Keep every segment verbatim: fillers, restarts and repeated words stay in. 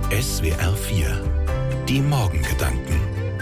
S W R vier. Die Morgengedanken.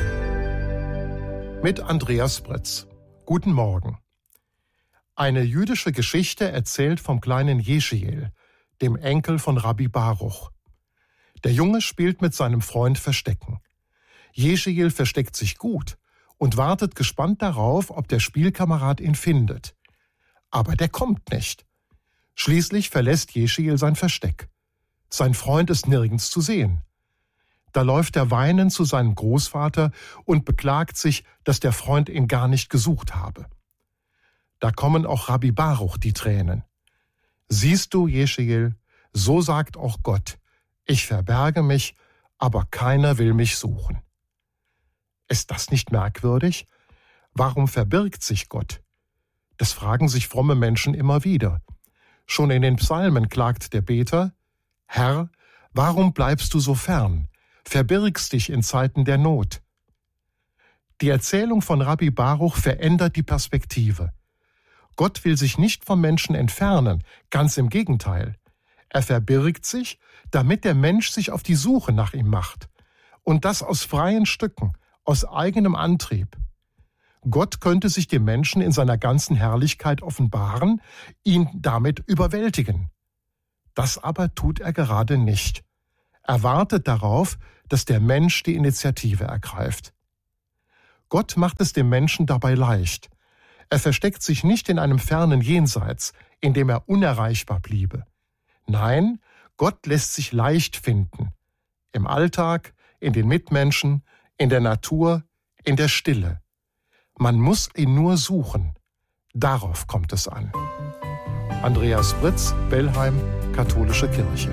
Mit Andreas Britz. Guten Morgen. Eine jüdische Geschichte erzählt vom kleinen Jeschiel, dem Enkel von Rabbi Baruch. Der Junge spielt mit seinem Freund Verstecken. Jeschiel versteckt sich gut und wartet gespannt darauf, ob der Spielkamerad ihn findet. Aber der kommt nicht. Schließlich verlässt Jeschiel sein Versteck. Sein Freund ist nirgends zu sehen. Da läuft er weinend zu seinem Großvater und beklagt sich, dass der Freund ihn gar nicht gesucht habe. Da kommen auch Rabbi Baruch die Tränen. Siehst du, Jeschiel, so sagt auch Gott, ich verberge mich, aber keiner will mich suchen. Ist das nicht merkwürdig? Warum verbirgt sich Gott? Das fragen sich fromme Menschen immer wieder. Schon in den Psalmen klagt der Beter, Herr, warum bleibst du so fern? Verbirgst dich in Zeiten der Not. Die Erzählung von Rabbi Baruch verändert die Perspektive. Gott will sich nicht vom Menschen entfernen, ganz im Gegenteil. Er verbirgt sich, damit der Mensch sich auf die Suche nach ihm macht. Und das aus freien Stücken, aus eigenem Antrieb. Gott könnte sich dem Menschen in seiner ganzen Herrlichkeit offenbaren, ihn damit überwältigen. Das aber tut er gerade nicht. Er wartet darauf, dass der Mensch die Initiative ergreift. Gott macht es dem Menschen dabei leicht. Er versteckt sich nicht in einem fernen Jenseits, in dem er unerreichbar bliebe. Nein, Gott lässt sich leicht finden. Im Alltag, in den Mitmenschen, in der Natur, in der Stille. Man muss ihn nur suchen. Darauf kommt es an. Andreas Britz, Bellheim, Katholische Kirche.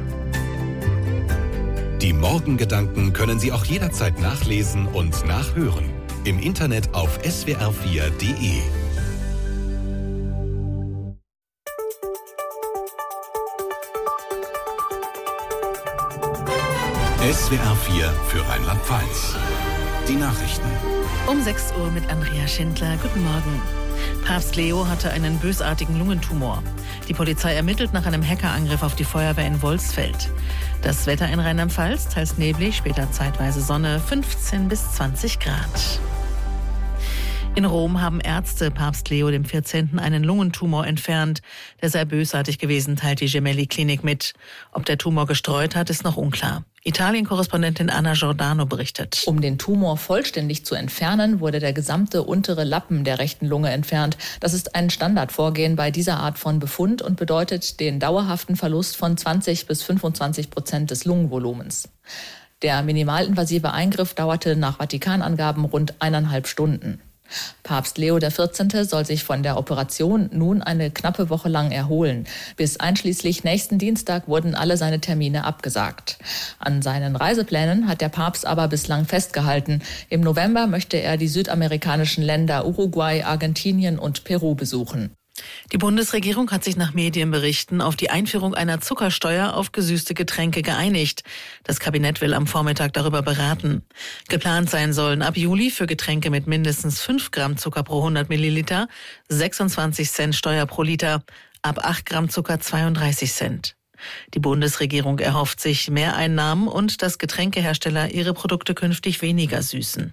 Die Morgengedanken können Sie auch jederzeit nachlesen und nachhören. Im Internet auf S W R vier Punkt de. S W R vier für Rheinland-Pfalz. Die Nachrichten. Um sechs Uhr mit Andrea Schindler. Guten Morgen. Papst Leo hatte einen bösartigen Lungentumor. Die Polizei ermittelt nach einem Hackerangriff auf die Feuerwehr in Wolsfeld. Das Wetter in Rheinland-Pfalz, teils neblig, später zeitweise Sonne, fünfzehn bis zwanzig Grad. In Rom haben Ärzte Papst Leo dem vierzehnten einen Lungentumor entfernt. Der sei bösartig gewesen, teilt die Gemelli-Klinik mit. Ob der Tumor gestreut hat, ist noch unklar. Italien-Korrespondentin Anna Giordano berichtet. Um den Tumor vollständig zu entfernen, wurde der gesamte untere Lappen der rechten Lunge entfernt. Das ist ein Standardvorgehen bei dieser Art von Befund und bedeutet den dauerhaften Verlust von zwanzig bis fünfundzwanzig Prozent des Lungenvolumens. Der minimalinvasive Eingriff dauerte nach Vatikanangaben rund eineinhalb Stunden. Papst Leo der vierzehnte soll sich von der Operation nun eine knappe Woche lang erholen. Bis einschließlich nächsten Dienstag wurden alle seine Termine abgesagt. An seinen Reiseplänen hat der Papst aber bislang festgehalten. Im November möchte er die südamerikanischen Länder Uruguay, Argentinien und Peru besuchen. Die Bundesregierung hat sich nach Medienberichten auf die Einführung einer Zuckersteuer auf gesüßte Getränke geeinigt. Das Kabinett will am Vormittag darüber beraten. Geplant sein sollen ab Juli für Getränke mit mindestens fünf Gramm Zucker pro hundert Milliliter sechsundzwanzig Cent Steuer pro Liter, ab acht Gramm Zucker zweiunddreißig Cent. Die Bundesregierung erhofft sich Mehreinnahmen und dass Getränkehersteller ihre Produkte künftig weniger süßen.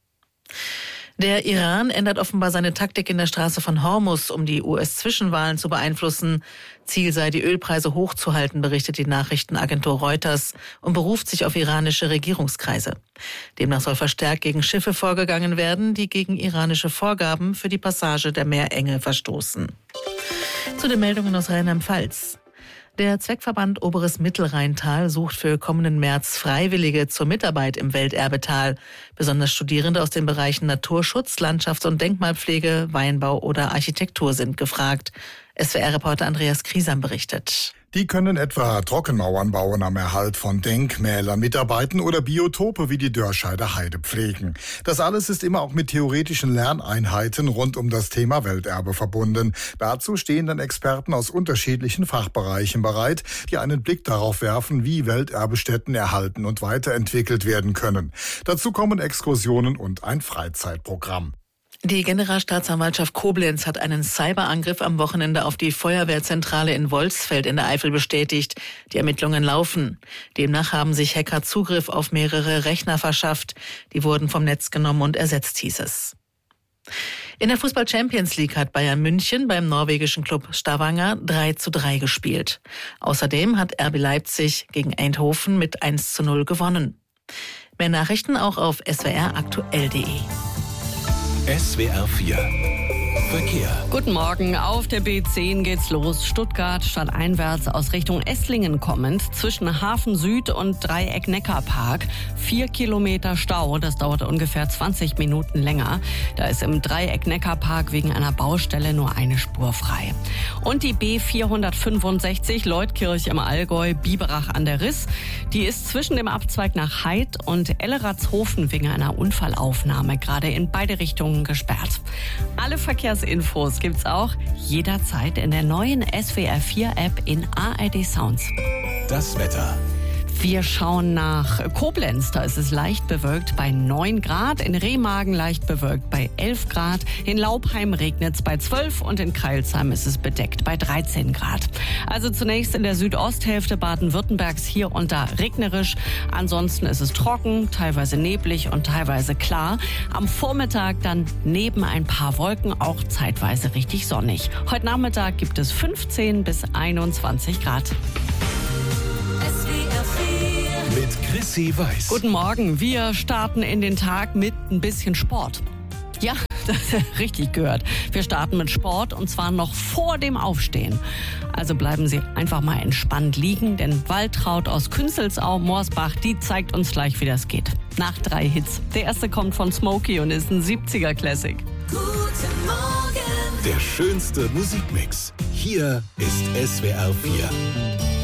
Der Iran ändert offenbar seine Taktik in der Straße von Hormuz, um die U S-Zwischenwahlen zu beeinflussen. Ziel sei, die Ölpreise hochzuhalten, berichtet die Nachrichtenagentur Reuters und beruft sich auf iranische Regierungskreise. Demnach soll verstärkt gegen Schiffe vorgegangen werden, die gegen iranische Vorgaben für die Passage der Meerenge verstoßen. Zu den Meldungen aus Rheinland-Pfalz. Der Zweckverband Oberes Mittelrheintal sucht für kommenden März Freiwillige zur Mitarbeit im Welterbetal. Besonders Studierende aus den Bereichen Naturschutz, Landschafts- und Denkmalpflege, Weinbau oder Architektur sind gefragt. S W R-Reporter Andreas Kriesam berichtet. Die können etwa Trockenmauern bauen, am Erhalt von Denkmälern mitarbeiten oder Biotope wie die Dörscheider Heide pflegen. Das alles ist immer auch mit theoretischen Lerneinheiten rund um das Thema Welterbe verbunden. Dazu stehen dann Experten aus unterschiedlichen Fachbereichen bereit, die einen Blick darauf werfen, wie Welterbestätten erhalten und weiterentwickelt werden können. Dazu kommen Exkursionen und ein Freizeitprogramm. Die Generalstaatsanwaltschaft Koblenz hat einen Cyberangriff am Wochenende auf die Feuerwehrzentrale in Wolsfeld in der Eifel bestätigt. Die Ermittlungen laufen. Demnach haben sich Hacker Zugriff auf mehrere Rechner verschafft. Die wurden vom Netz genommen und ersetzt, hieß es. In der Fußball-Champions League hat Bayern München beim norwegischen Club Stavanger drei zu drei gespielt. Außerdem hat R B Leipzig gegen Eindhoven mit eins zu null gewonnen. Mehr Nachrichten auch auf s w r aktuell punkt de. S W R vier Verkehr. Guten Morgen, auf der B zehn geht's los. Stuttgart stadteinwärts aus Richtung Esslingen kommend, zwischen Hafen Süd und Dreieck Neckarpark. Vier Kilometer Stau, das dauert ungefähr zwanzig Minuten länger. Da ist im Dreieck Neckarpark wegen einer Baustelle nur eine Spur frei. Und die B vierhundertfünfundsechzig Leutkirch im Allgäu, Biberach an der Riss. Die ist zwischen dem Abzweig nach Heid und Elleratshofen wegen einer Unfallaufnahme gerade in beide Richtungen gesperrt. Alle Verkehrs Infos gibt's auch jederzeit in der neuen S W R vier App in A R D Sounds. Das Wetter. Wir schauen nach Koblenz, da ist es leicht bewölkt bei neun Grad, in Remagen leicht bewölkt bei elf Grad, in Laubheim regnet es bei zwölf und in Crailsheim ist es bedeckt bei dreizehn Grad. Also zunächst in der Südosthälfte Baden-Württembergs hier und da regnerisch, ansonsten ist es trocken, teilweise neblig und teilweise klar. Am Vormittag dann neben ein paar Wolken auch zeitweise richtig sonnig. Heute Nachmittag gibt es fünfzehn bis einundzwanzig Grad. Mit Chrissy Weiß. Guten Morgen, wir starten in den Tag mit ein bisschen Sport. Ja, das ist richtig gehört. Wir starten mit Sport und zwar noch vor dem Aufstehen. Also bleiben Sie einfach mal entspannt liegen, denn Waltraud aus Künzelsau-Morsbach, die zeigt uns gleich, wie das geht. Nach drei Hits. Der erste kommt von Smokey und ist ein siebziger Classic. Guten Morgen. Der schönste Musikmix. Hier ist S W R vier.